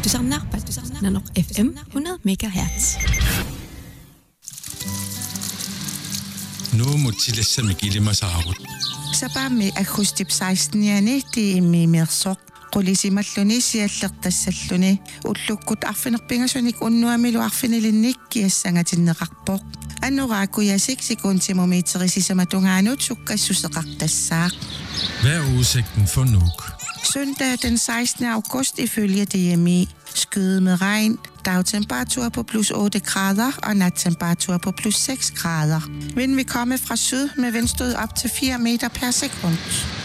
samnar Nanok FM 100 MHz. Nu må tillæse med gildemasarut. Sapami akustip 16-jani tiimi mirsoq qulisimalluni siallertassalluni ullukkut arfinerpingasunik unnuamilu arfinilinnik kiassangatinneqarpoq annoraakuyasik sekuntimeterisisamatugaanut sukkassuseqartassaaq. Hvad er udsigten for Nuuk? Søndag den 16. august ifølge DMI. Skyde med regn, dagtemperatur på plus 8 grader og nattemperatur på plus 6 grader. Vinden vil komme fra syd med vindstød op til 4 meter per sekund.